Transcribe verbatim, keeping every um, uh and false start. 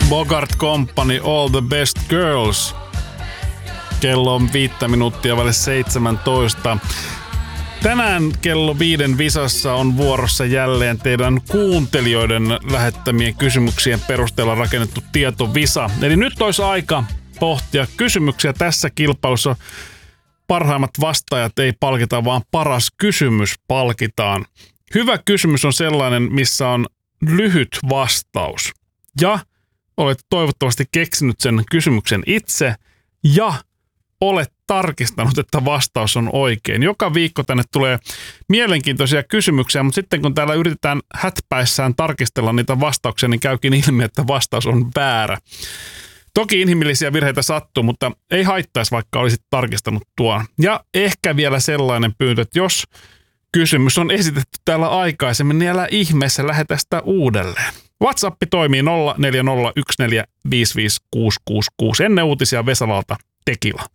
Bogart Company, All the Best Girls. Kello on viittä minuuttia vaille seitsemäntoista. Tänään kello viiden visassa on vuorossa jälleen teidän kuuntelijoiden lähettämien kysymyksien perusteella rakennettu tietovisa. Eli nyt olisi aika pohtia kysymyksiä tässä kilpailussa. Parhaimmat vastaajat ei palkita, vaan paras kysymys palkitaan. Hyvä kysymys on sellainen, missä on lyhyt vastaus. Ja olet toivottavasti keksinyt sen kysymyksen itse ja olet tarkistanut, että vastaus on oikein. Joka viikko tänne tulee mielenkiintoisia kysymyksiä, mutta sitten kun täällä yritetään hätpäissään tarkistella niitä vastauksia, niin käykin ilmi, että vastaus on väärä. Toki inhimillisiä virheitä sattuu, mutta ei haittaisi, vaikka olisit tarkistanut tuon. Ja ehkä vielä sellainen pyyntö, että jos kysymys on esitetty täällä aikaisemmin, niin älä ihmeessä lähetä sitä uudelleen. WhatsApp toimii nolla neljä nolla yksi neljä viisi viisi kuusi kuusi kuusi. Ennen uutisia Vesalalta Tekila.